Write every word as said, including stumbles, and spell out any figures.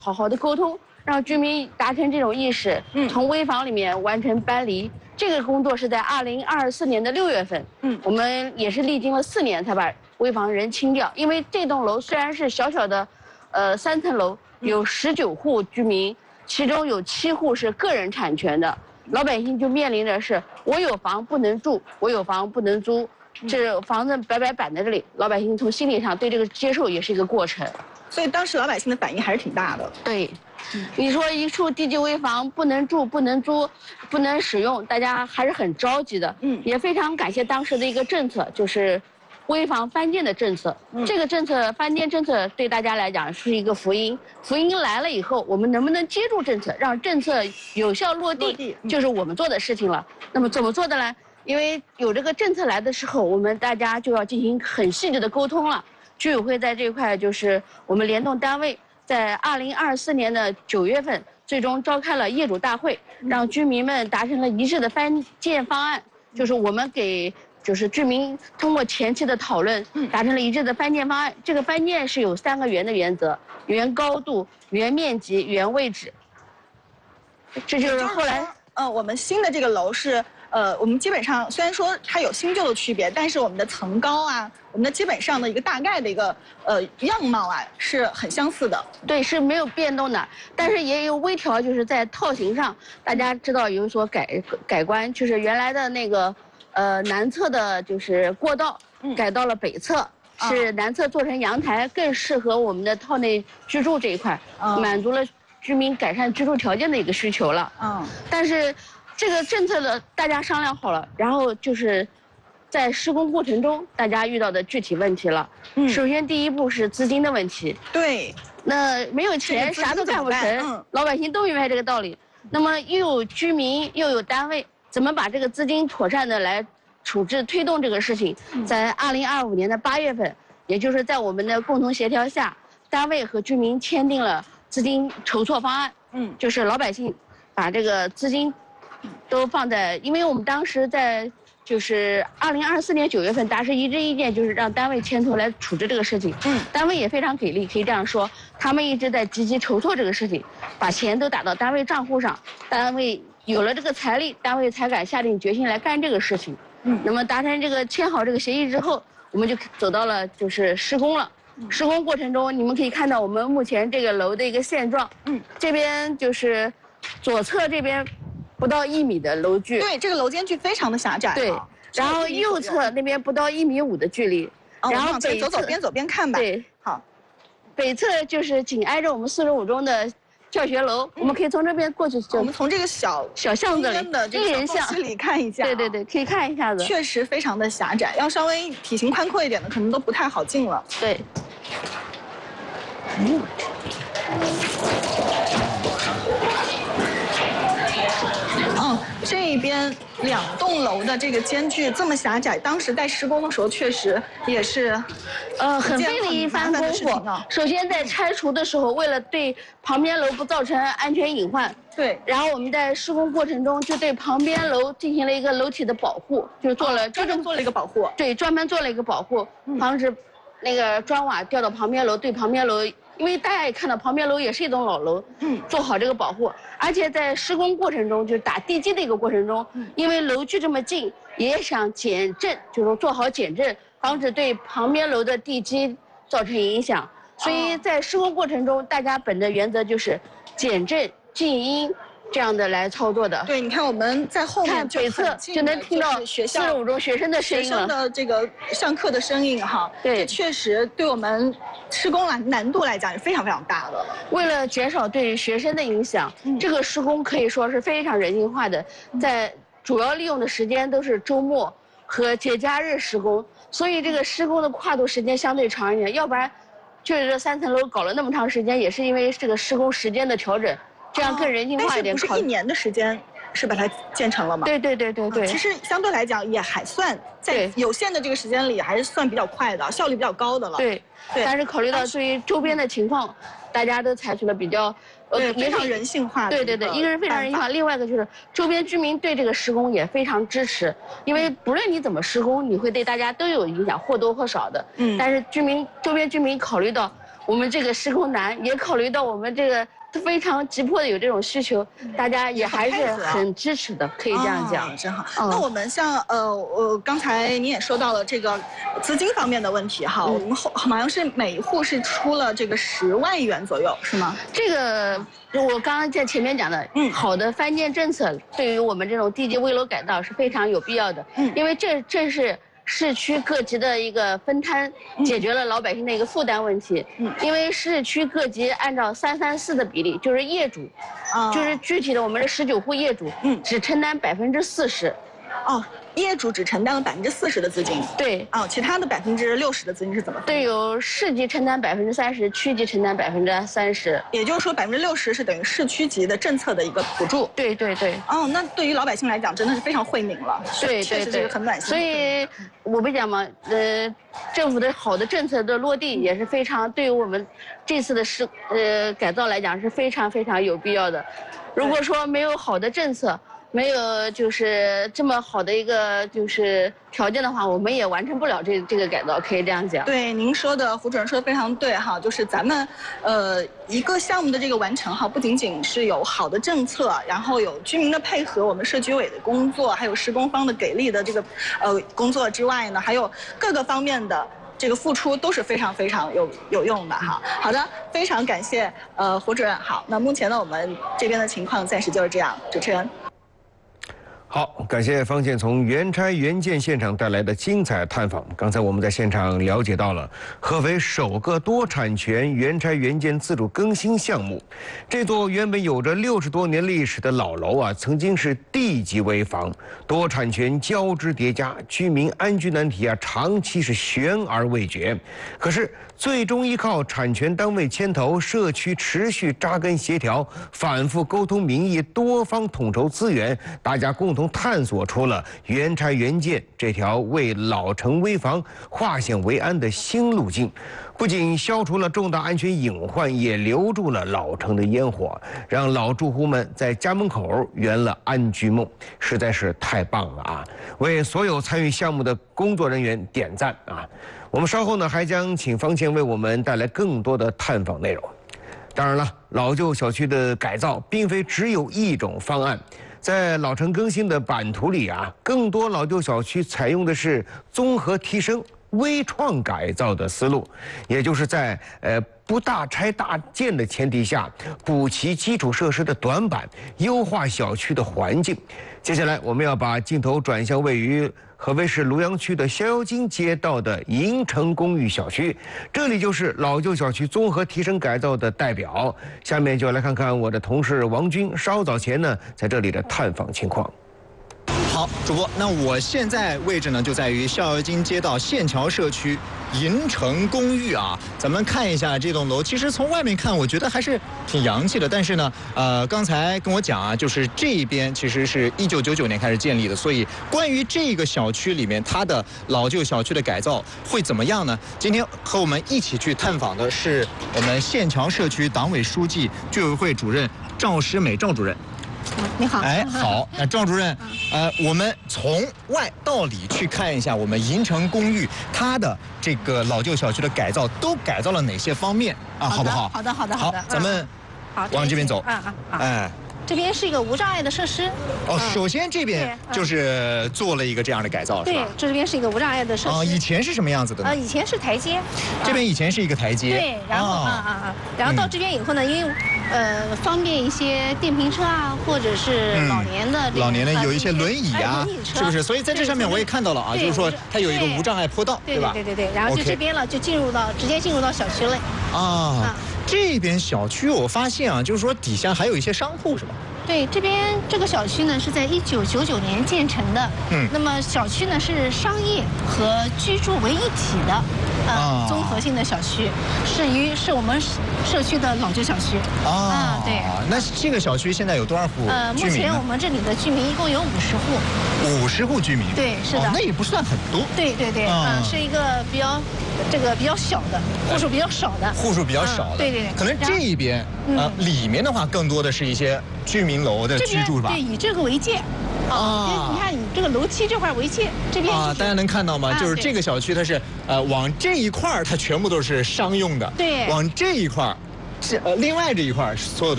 好好的沟通，让居民达成这种意识，嗯，从危房里面完成搬离。这个工作是在二零二四年的六月份，嗯，我们也是历经了四年才把危房人清掉。因为这栋楼虽然是小小的，呃，三层楼，有十九户居民，其中有七户是个人产权的，老百姓就面临着是我有房不能住，我有房不能租，这房子白白摆在这里，老百姓从心理上对这个接受也是一个过程。 所以当时老百姓的反应还是挺大的。 对，你说一处地基危房不能住、不能租、不能使用，大家还是很着急的。嗯，也非常感谢当时的一个政策，就是危房翻建的政策。嗯，这个政策翻建政策对大家来讲是一个福音。福音来了以后，我们能不能接住政策，让政策有效落地，落地嗯、就是我们做的事情了。那么怎么做的呢？因为有这个政策来的时候，我们大家就要进行很细致的沟通了。居委会在这一块，就是我们联动单位，在二零二四年的九月份，最终召开了业主大会，让居民们达成了一致的翻建方案。就是我们给，就是居民通过前期的讨论，达成了一致的翻建方案。这个翻建是有三个原的原则：原高度、原面积、原位置。这就是后来， 呃，我们新的这个楼是。呃，我们基本上虽然说它有新旧的区别，但是我们的层高啊，我们的基本上的一个大概的一个呃样貌啊是很相似的。 对，是没有变动的，但是也有微调，就是在套型上，大家知道有所改改观，就是原来的那个呃南侧的就是过道改到了北侧，嗯、是南侧做成阳台，更适合我们的套内居住这一块，嗯、满足了居民改善居住条件的一个需求了。嗯，但是。这个政策的大家商量好了，然后就是在施工过程中大家遇到的具体问题了。嗯，首先第一步是资金的问题。 对， 那没有钱啥都干不成，嗯、老百姓都明白这个道理。那么又有居民又有单位，怎么把这个资金妥善的来处置推动这个事情？嗯、在二零二五年的八月份，也就是在我们的共同协调下，单位和居民签订了资金筹措方案。嗯，就是老百姓把这个资金。都放在，因为我们当时在就是二零二四年九月份达成一致意见，就是让单位牵头来处置这个事情。嗯，单位也非常给力，可以这样说，他们一直在积极筹措这个事情，把钱都打到单位账户上，单位有了这个财力，单位才敢下定决心来干这个事情。嗯，那么达成这个签好这个协议之后，我们就走到了就是施工了。施工过程中，你们可以看到我们目前这个楼的一个现状。嗯，这边就是左侧这边。不到一米的楼距， 对，这个楼间距非常的狭窄。 对，然后右侧那边不到一米五的距离， 哦、然后北侧走走边走边看吧。 对， 好， 北侧就是紧挨着我们四十五中的教学楼，嗯、我们可以从这边过去。 我们从这个小小巷子里的一人巷里看一下。 对对对，可以看一下子。 确实非常的狭窄，要稍微体型宽阔一点的，可能都不太好进了。 对。嗯。 嗯，这边两栋楼的这个间距这么狭窄，当时在施工的时候确实也是， 呃，很费了一番功夫。首先在拆除的时候，为了对旁边楼不造成安全隐患， 对， 然后我们在施工过程中就对旁边楼进行了一个楼体的保护，就做了专门做了一个保护， 对，专门做了一个保护，防止那个砖瓦掉到旁边楼，对旁边楼。因为大家也看到旁边楼也是一栋老楼，嗯，做好这个保护，而且在施工过程中，就是打地基的一个过程中，嗯、因为楼距这么近，也想减震，就是做好减震，防止对旁边楼的地基造成影响。所以在施工过程中，大家本的原则就是减震、静音。这样的来操作的。 对，你看我们在后面看北侧就能听到学校四十五中学生的声音了， 学生的这个上课的声音哈。对，这确实对我们施工难难度来讲是非常非常大的。 为了减少对学生的影响，嗯、这个施工可以说是非常人性化的，在主要利用的时间都是周末和节假日施工，所以这个施工的跨度时间相对长一点，要不然就是这三层楼搞了那么长时间，也是因为这个施工时间的调整。这样更人性化一点。 但是不是一年的时间是把它建成了吗？ 对对对对对。 其实相对来讲也还算在有限的这个时间里，还是算比较快的，效率比较高的了。 对对。但是考虑到对于周边的情况，大家都采取了比较呃非常人性化的。 对对对，一个是非常人性化，另外一个就是周边居民对这个施工也非常支持，因为不论你怎么施工，你会对大家都有影响，或多或少的。嗯。但是居民周边居民考虑到。 我们这个施工难，也考虑到我们这个非常急迫的有这种需求，大家也还是很支持的，可以这样讲。 哦、真好。嗯、那我们像呃，我刚才你也说到了这个资金方面的问题哈，嗯、我们后好像是每户是出了这个十万元左右，是吗？ 这个我刚刚在前面讲的，嗯，好的翻建政策对于我们这种地基危楼改造是非常有必要的，嗯，因为这这是。市区各级的一个分摊，解决了老百姓的一个负担问题。嗯，因为市区各级按照三三四的比例，就是业主，啊，就是具体的我们这十九户业主，嗯，只承担百分之四十。 哦，业主只承担了百分之四十的资金。 对。 哦，其他的百分之六十的资金是怎么分？ 对，有市级承担百分之三十，区级承担百分之三十。 也就是说，百分之六十是等于市区级的政策的一个补助。 对对对。 哦，那对于老百姓来讲，真的是非常惠民了。 对对对， 很暖心。 所以我不讲嘛，呃，政府的好的政策的落地也是非常对于我们这次的市呃改造来讲是非常非常有必要的。如果说没有好的政策，没有就是这么好的一个就是条件的话，我们也完成不了这这个改造，可以这样讲。 对，您说的胡主任说的非常对哈，就是咱们呃一个项目的这个完成哈，不仅仅是有好的政策，然后有居民的配合，我们社区委的工作，还有施工方的给力的这个呃工作之外呢，还有各个方面的这个付出都是非常非常有有用的哈。好的，非常感谢呃胡主任。好，那目前呢我们这边的情况暂时就是这样，主持人。 好，感谢方健从原拆原建现场带来的精彩探访。刚才我们在现场了解到了合肥首个多产权原拆原建自主更新项目。这座原本有着六十多年历史的老楼啊，曾经是地级危房，多产权交织叠加，居民安居难题啊，长期是悬而未决。可是最终依靠产权单位牵头，社区持续扎根协调，反复沟通民意，多方统筹资源，大家共同探索出了原拆原建这条为老城危房化险为安的新路径。不仅消除了重大安全隐患，也留住了老城的烟火，让老住户们在家门口圆了安居梦，实在是太棒了啊！为所有参与项目的工作人员点赞啊！我们稍后呢还将请方健为我们带来更多的探访内容。当然了，老旧小区的改造并非只有一种方案。在老城更新的版图里啊，更多老旧小区采用的是综合提升、微创改造的思路，也就是在呃不大拆大建的前提下，补齐基础设施的短板，优化小区的环境。接下来，我们要把镜头转向位于合肥市庐阳区的逍遥津街道的银城公寓小区，这里就是老旧小区综合提升改造的代表。下面就来看看我的同事王军稍早前呢在这里的探访情况。 好，主播，那我现在位置呢就在于逍遥津街道县桥社区银城公寓啊。咱们看一下这栋楼，其实从外面看，我觉得还是挺洋气的。但是呢，呃，刚才跟我讲啊，就是这边其实是一九九九年开始建立的，所以关于这个小区里面它的老旧小区的改造会怎么样呢？今天和我们一起去探访的是我们县桥社区党委书记、居委会主任赵诗美赵主任。 你好， 哎，好，那赵主任，呃，我们从外到里去看一下我们银城公寓它的这个老旧小区的改造都改造了哪些方面啊？好不好？ 好的，好的，好的。 好，咱们好往这边走。 啊啊啊！ 哎， 这边是一个无障碍的设施。 哦，首先这边就是做了一个这样的改造，是吧？ 对，这边是一个无障碍的设施。 啊，以前是什么样子的呢？ 呃，以前是台阶。 这边以前是一个台阶。 对，然后啊啊啊，然后到这边以后呢，因为。呃，方便一些电瓶车啊，或者是老年的、 嗯、老年的有一些轮椅啊，是不是？所以在这上面我也看到了啊，就是说它有一个无障碍坡道， 对吧？对对对对。然后就这边了，就进入到直接进入到小区了。 啊，这边小区我发现啊，就是说底下还有一些商铺，是吧？ 对，这边这个小区呢是在一九九九年建成的。嗯。那么小区呢是商业和居住为一体的，呃，综合性的小区，是于是我们社区的老旧小区。 啊， 对。 那这个小区现在有多少户呃，目前我们这里的居民一共有五十户。 五十户居民。 对，是的。 那也不算很多。 对对对，嗯，是一个比较这个比较小的户数比较少的。 户数比较少的。 对对对。 可能这一边呃里面的话更多的是一些居民楼的居住吧。 对，以这个为界。 啊，你看你这个楼梯这块围线这边啊，大家能看到吗？就是这个小区它是呃往这一块它全部都是商用的， 对， 往这一块这呃另外这一块所有的。